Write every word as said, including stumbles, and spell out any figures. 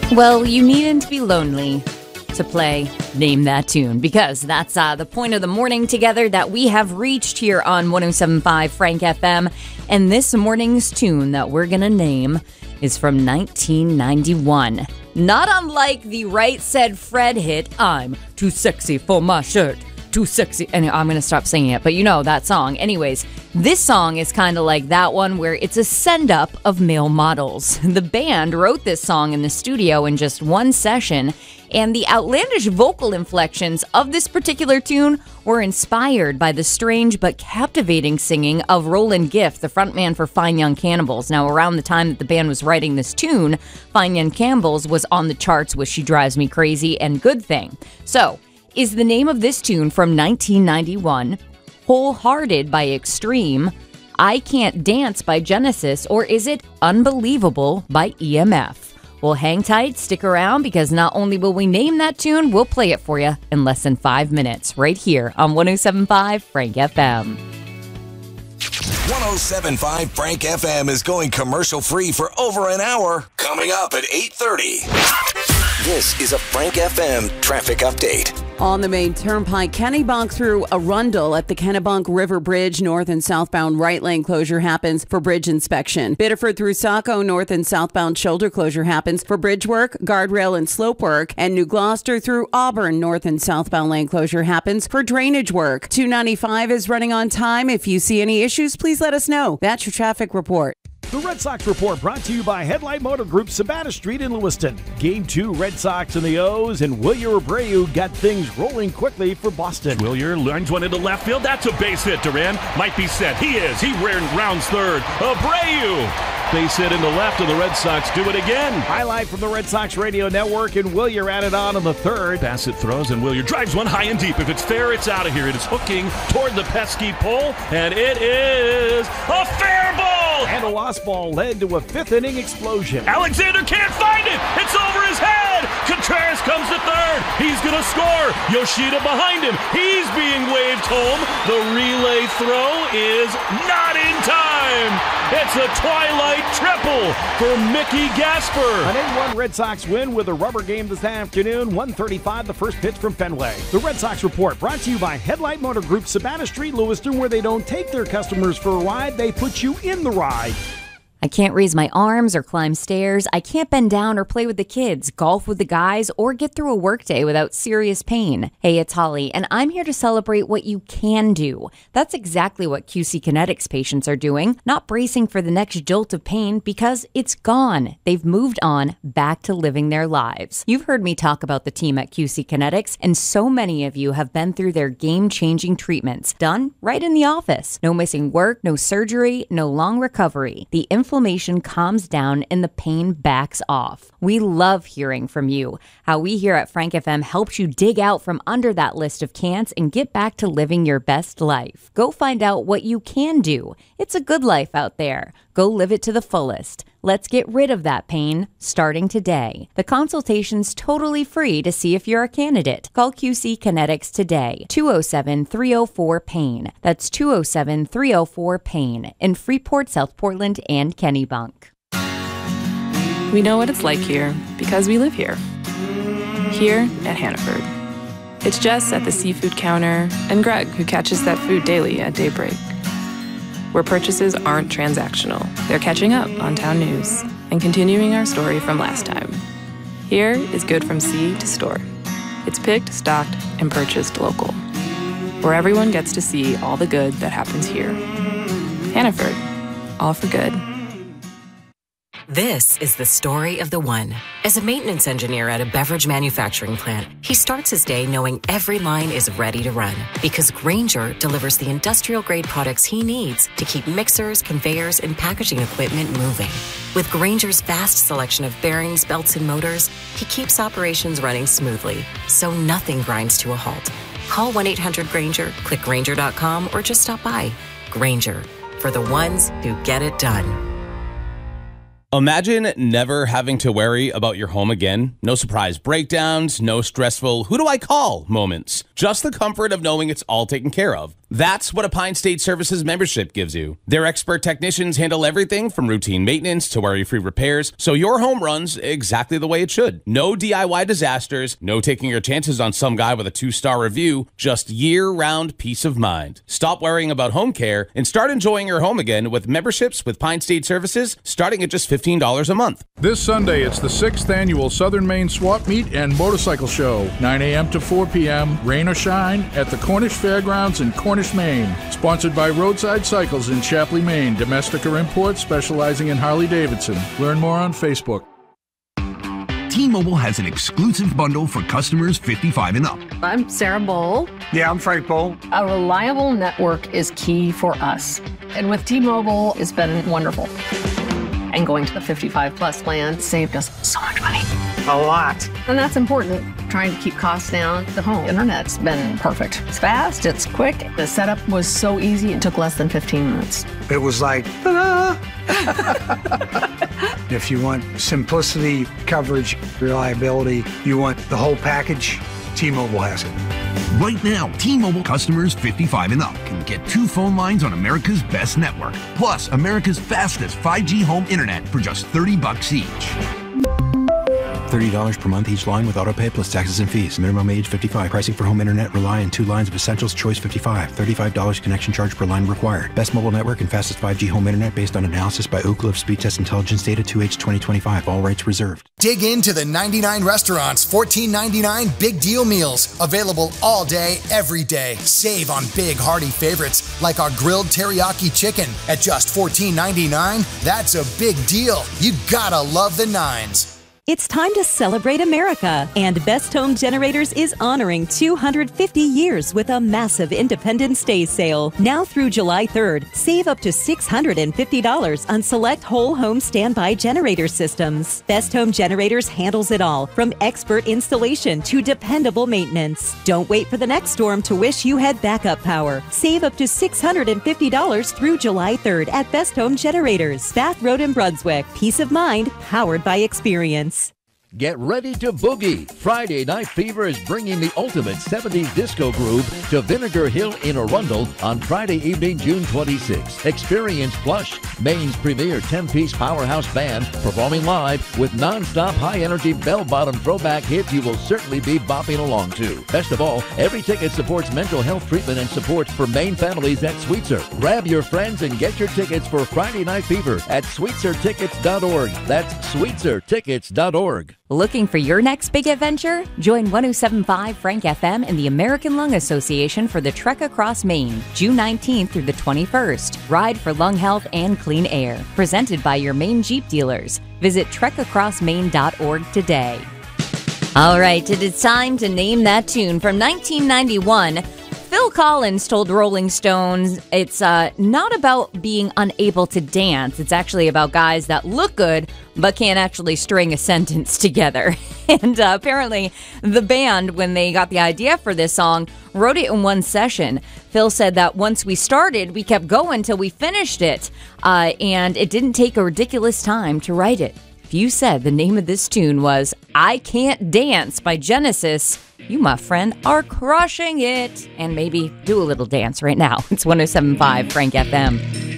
Well, you needn't be lonely to play Name That Tune, because that's uh, the point of the morning together that we have reached here on one oh seven point five Frank F M. And this morning's tune that we're going to name is from nineteen ninety-one. Not unlike the Right Said Fred hit, I'm too sexy for my shirt. Too sexy. And I'm going to stop singing it, but you know that song. Anyways, this song is kind of like that one where it's a send-up of male models. The band wrote this song in the studio in just one session, and the outlandish vocal inflections of this particular tune were inspired by the strange but captivating singing of Roland Gift, the frontman for Fine Young Cannibals. Now, around the time that the band was writing this tune, Fine Young Cannibals was on the charts with She Drives Me Crazy and Good Thing. So, is the name of this tune from nineteen ninety-one Wholehearted by Extreme, I Can't Dance by Genesis, or is it Unbelievable by E M F? Well, hang tight, stick around, because not only will we name that tune, we'll play it for you in less than five minutes right here on one oh seven point five Frank F M. one oh seven point five Frank F M is going commercial free for over an hour. Coming up at eight thirty. This is a Frank F M traffic update. On the main turnpike, Kennebunk through Arundel at the Kennebunk River Bridge, north and southbound right lane closure happens for bridge inspection. Biddeford through Saco, north and southbound shoulder closure happens for bridge work, guardrail and slope work. And New Gloucester through Auburn, north and southbound lane closure happens for drainage work. two ninety-five is running on time. If you see any issues, please let us know. That's your traffic report. The Red Sox Report brought to you by Headlight Motor Group, Savannah Street in Lewiston. Game two, Red Sox and the O's, and Wilyer Abreu got things rolling quickly for Boston. Wilyer lines one into left field. That's a base hit. Duran might be set. He is. He rounds third. Abreu. Base hit into left, and the Red Sox do it again. Highlight from the Red Sox Radio Network, and Wilyer added on in the third. Bassett throws, and Wilyer drives one high and deep. If it's fair, it's out of here. It is hooking toward the pesky pole, and it is a fair ball. And a lost ball led to a fifth inning explosion. Alexander can't find it. It's over his head. Contreras comes to third. He's going to score. Yoshida behind him. He's being waved home. The relay throw is not in time. It's a twilight triple for Mickey Gasper. An eight one Red Sox win with a rubber game this afternoon. one thirty-five the first pitch from Fenway. The Red Sox Report brought to you by Headlight Motor Group, Savannah Street, Lewiston, where they don't take their customers for a ride, they put you in the ride. I can't raise my arms or climb stairs. I can't bend down or play with the kids, golf with the guys, or get through a workday without serious pain. Hey, it's Holly, and I'm here to celebrate what you can do. That's exactly what Q C Kinetics patients are doing, not bracing for the next jolt of pain, because it's gone. They've moved on back to living their lives. You've heard me talk about the team at Q C Kinetics, and so many of you have been through their game-changing treatments, done right in the office. No missing work, no surgery, no long recovery. The inflammation calms down and the pain backs off. We love hearing from you. How we here at Frank F M helps you dig out from under that list of can'ts and get back to living your best life. Go find out what you can do. It's a good life out there. Go live it to the fullest. Let's get rid of that pain starting today. The consultation's totally free to see if you're a candidate. Call Q C Kinetics today. two oh seven, three oh four, pain. That's two oh seven, three oh four, pain in Freeport, South Portland, and Kennebunk. We know what it's like here because we live here. Here at Hannaford. It's Jess at the seafood counter and Greg who catches that food daily at daybreak. Where purchases aren't transactional. They're catching up on town news and continuing our story from last time. Here is good from sea to store. It's picked, stocked, and purchased local. Where everyone gets to see all the good that happens here. Hannaford, all for good. This is the story of the one. As a maintenance engineer at a beverage manufacturing plant, he starts his day knowing every line is ready to run because Grainger delivers the industrial-grade products he needs to keep mixers, conveyors, and packaging equipment moving. With Grainger's vast selection of bearings, belts, and motors, he keeps operations running smoothly, so nothing grinds to a halt. Call one eight hundred Grainger, click Grainger dot com, or just stop by. Grainger, for the ones who get it done. Imagine never having to worry about your home again. No surprise breakdowns, no stressful who do I call moments. Just the comfort of knowing it's all taken care of. That's what a Pine State Services membership gives you. Their expert technicians handle everything from routine maintenance to worry-free repairs, so your home runs exactly the way it should. No D I Y disasters, no taking your chances on some guy with a two-star review, just year-round peace of mind. Stop worrying about home care and start enjoying your home again with memberships with Pine State Services starting at just fifteen dollars a month. This Sunday, it's the sixth annual Southern Maine Swap Meet and Motorcycle Show, nine a.m. to four p.m., rain or shine, at the Cornish Fairgrounds in Cornish, Maine. Sponsored by Roadside Cycles in Chapley, Maine, domestic or import, specializing in Harley-Davidson. Learn more on Facebook. T-Mobile has an exclusive bundle for customers fifty-five and up. I'm Sarah Bowl. Yeah, I'm Frank Bowl. A reliable network is key for us. And with T-Mobile, it's been wonderful. And going to the fifty-five plus plan saved us so much money. A lot. And that's important. Trying to keep costs down. The home internet's been perfect. It's fast, it's quick. The setup was so easy, it took less than fifteen minutes. It was like, ta-da! If you want simplicity, coverage, reliability, you want the whole package, T-Mobile has it. Right now, T-Mobile customers fifty-five and up can get two phone lines on America's best network, plus America's fastest five G home internet for just thirty bucks each. thirty dollars per month each line with autopay plus taxes and fees. Minimum age fifty-five. Pricing for home internet rely on two lines of Essentials Choice fifty-five. thirty-five dollars connection charge per line required. Best mobile network and fastest five G home internet based on analysis by Oak Cliff Speed Test Intelligence Data two H twenty twenty-five. All rights reserved. Dig into the ninety-nine restaurants. fourteen ninety-nine big deal meals. Available all day, every day. Save on big hearty favorites like our grilled teriyaki chicken at just fourteen ninety-nine. That's a big deal. You gotta love the nines. It's time to celebrate America, and Best Home Generators is honoring two hundred fifty years with a massive Independence Day sale. Now through July third, save up to six hundred fifty dollars on select whole home standby generator systems. Best Home Generators handles it all, from expert installation to dependable maintenance. Don't wait for the next storm to wish you had backup power. Save up to six hundred fifty dollars through July third at Best Home Generators, Bath Road in Brunswick. Peace of mind, powered by experience. Get ready to boogie. Friday Night Fever is bringing the ultimate seventies disco groove to Vinegar Hill in Arundel on Friday evening, June twenty-sixth. Experience Plush, Maine's premier ten-piece powerhouse band, performing live with non-stop high-energy bell-bottom throwback hits you will certainly be bopping along to. Best of all, every ticket supports mental health treatment and support for Maine families at Sweetser. Grab your friends and get your tickets for Friday Night Fever at sweetser tickets dot org. That's sweetser tickets dot org. Looking for your next big adventure? Join one oh seven point five Frank F M and the American Lung Association for the Trek Across Maine, June nineteenth through the twenty-first. Ride for lung health and clean air. Presented by your Maine Jeep dealers. Visit trek across maine dot org today. All right, it is time to name that tune. From nineteen ninety-one, Phil Collins told Rolling Stones it's uh, not about being unable to dance. It's actually about guys that look good but can't actually string a sentence together. And uh, apparently the band, when they got the idea for this song, wrote it in one session. Phil said that once we started, we kept going till we finished it. Uh, and it didn't take a ridiculous time to write it. If you said the name of this tune was I Can't Dance by Genesis, you, my friend, are crushing it. And maybe do a little dance right now. It's one oh seven point five Frank F M.